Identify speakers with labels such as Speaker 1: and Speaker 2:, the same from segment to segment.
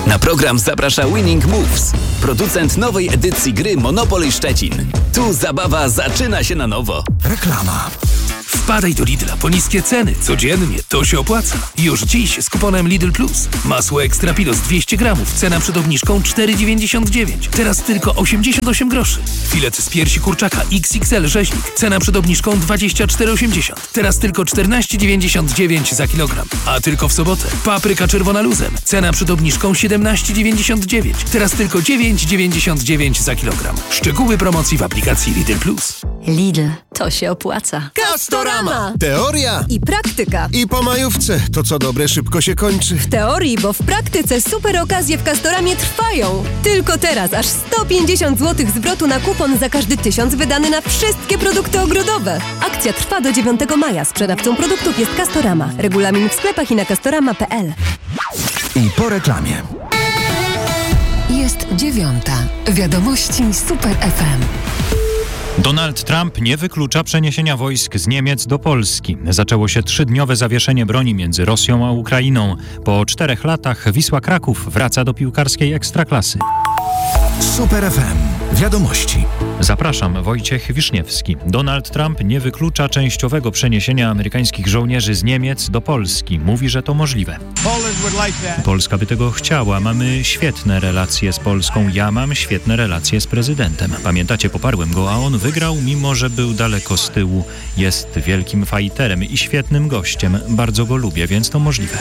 Speaker 1: Na program zaprasza Winning Moves, producent nowej edycji gry Monopoly Szczecin. Tu zabawa zaczyna się na nowo.
Speaker 2: Reklama.
Speaker 3: Wpadaj do Lidla po niskie ceny. Codziennie to się opłaca. Już dziś z kuponem Lidl Plus. Masło Extra Pilos 200 gramów. Cena przed obniżką 4,99. Teraz tylko 88 groszy. Filet z piersi kurczaka XXL rzeźnik. Cena przed obniżką 24,80. Teraz tylko 14,99 za kilogram. A tylko w sobotę. Papryka czerwona luzem. Cena przed obniżką 17,99. Teraz tylko 9,99 za kilogram. Szczegóły promocji w aplikacji Lidl Plus.
Speaker 4: Lidl, to się opłaca.
Speaker 5: Castorama!
Speaker 2: Teoria
Speaker 5: I praktyka.
Speaker 2: i po majówce. To co dobre szybko się kończy.
Speaker 5: W teorii, bo w praktyce super okazje w Castoramie trwają. Tylko teraz aż 150 zł zwrotu na kupon za każdy 1000 wydany na wszystkie produkty ogrodowe. Akcja trwa do 9 maja. Sprzedawcą produktów jest Castorama. Regulamin w sklepach i na castorama.pl.
Speaker 2: I po reklamie.
Speaker 6: Jest 9. Wiadomości Super FM.
Speaker 7: Donald Trump nie wyklucza przeniesienia wojsk z Niemiec do Polski. Zaczęło się 3-dniowe zawieszenie broni między Rosją a Ukrainą. Po 4 latach Wisła Kraków wraca do piłkarskiej ekstraklasy.
Speaker 2: Super FM. Wiadomości.
Speaker 7: Zapraszam, Wojciech Wiszniewski. Donald Trump nie wyklucza częściowego przeniesienia amerykańskich żołnierzy z Niemiec do Polski. Mówi, że to możliwe. Polska by tego chciała. Mamy świetne relacje z Polską. Ja mam świetne relacje z prezydentem. Pamiętacie, poparłem go, a on wygrał, mimo że był daleko z tyłu. Jest wielkim fajterem i świetnym gościem. Bardzo go lubię, więc to możliwe.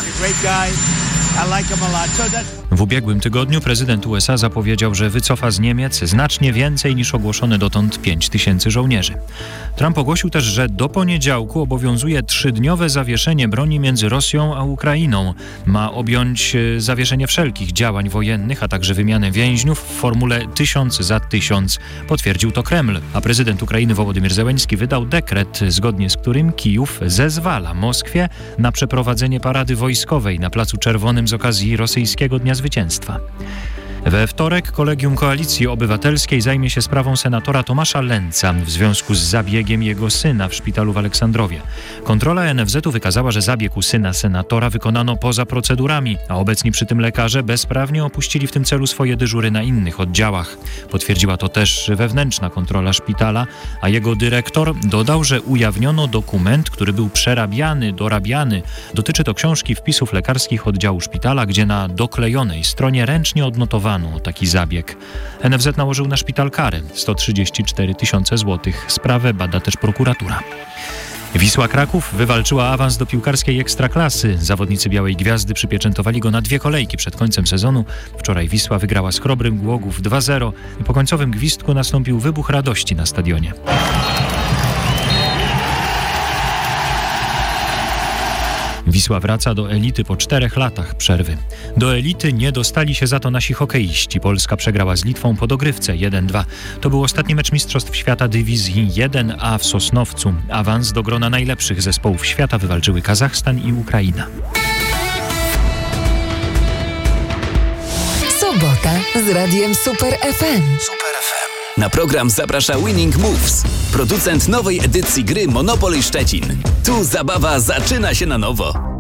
Speaker 7: W ubiegłym tygodniu prezydent USA zapowiedział, że wycofa z Niemiec znacznie więcej niż ogłoszone dotąd 5000 żołnierzy. Trump ogłosił też, że do poniedziałku obowiązuje 3-dniowe zawieszenie broni między Rosją a Ukrainą. Ma objąć zawieszenie wszelkich działań wojennych, a także wymianę więźniów w formule 1000 za 1000. Potwierdził to Kreml, a prezydent Ukrainy Wołodymyr Zełenski wydał dekret, zgodnie z którym Kijów zezwala Moskwie na przeprowadzenie parady wojskowej na Placu Czerwonym z okazji rosyjskiego Dnia Zwycięstwa. We wtorek Kolegium Koalicji Obywatelskiej zajmie się sprawą senatora Tomasza Lęca w związku z zabiegiem jego syna w szpitalu w Aleksandrowie. Kontrola NFZ-u wykazała, że zabieg u syna senatora wykonano poza procedurami, a obecni przy tym lekarze bezprawnie opuścili w tym celu swoje dyżury na innych oddziałach. Potwierdziła to też wewnętrzna kontrola szpitala, a jego dyrektor dodał, że ujawniono dokument, który był dorabiany. Dotyczy to książki wpisów lekarskich oddziału szpitala, gdzie na doklejonej stronie ręcznie odnotowano taki zabieg. NFZ nałożył na szpital karę 134 000 złotych. Sprawę bada też prokuratura. Wisła Kraków wywalczyła awans do piłkarskiej ekstraklasy. Zawodnicy Białej Gwiazdy przypieczętowali go na 2 kolejki przed końcem sezonu. Wczoraj Wisła wygrała z Chrobrym Głogów 2-0 i po końcowym gwizdku nastąpił wybuch radości na stadionie. Wisła wraca do elity po 4 latach przerwy. Do elity nie dostali się za to nasi hokeiści. Polska przegrała z Litwą po dogrywce 1-2. To był ostatni mecz Mistrzostw Świata Dywizji 1A w Sosnowcu. Awans do grona najlepszych zespołów świata wywalczyły Kazachstan i Ukraina.
Speaker 6: Sobota z Radiem Super FM.
Speaker 1: Na program zaprasza Winning Moves, producent nowej edycji gry Monopoly Szczecin. Tu zabawa zaczyna się na nowo.